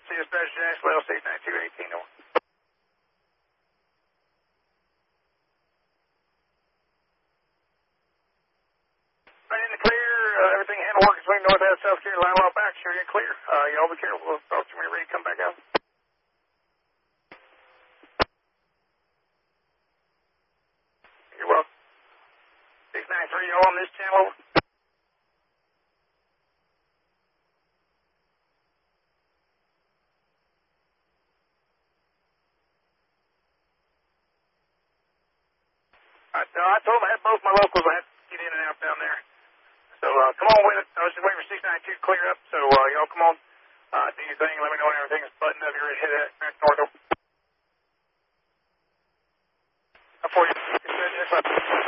Dispatch Nashville, 69218 over. Right in the clear, everything handle working between North and South Carolina, while back, sure you're clear. Y'all be careful, we'll talk to you when you're ready to come back out. You're welcome. 693, y'all on this channel, over. I told them I had both my locals. I had to get in and out down there. So come on with it. I was just waiting for 692 to clear up. So y'all come on. Do your thing. Let me know when everything's buttoned up. You're ready to hit that north. For you.